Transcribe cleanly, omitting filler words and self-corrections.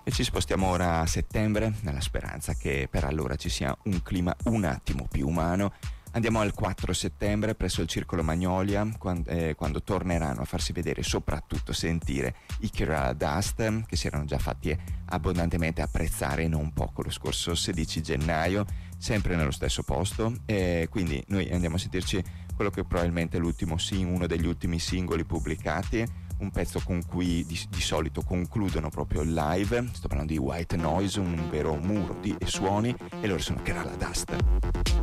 E ci spostiamo ora a settembre, nella speranza che per allora ci sia un clima un attimo più umano. Andiamo al 4 settembre presso il Circolo Magnolia, quando torneranno a farsi vedere e soprattutto sentire i Kerala Dust, che si erano già fatti abbondantemente apprezzare non poco lo scorso 16 gennaio, sempre nello stesso posto. Quindi noi andiamo a sentirci quello che probabilmente è uno degli ultimi singoli pubblicati, un pezzo con cui di solito concludono proprio il live. Sto parlando di White Noise, un vero muro di suoni, e loro sono Kerala Dust.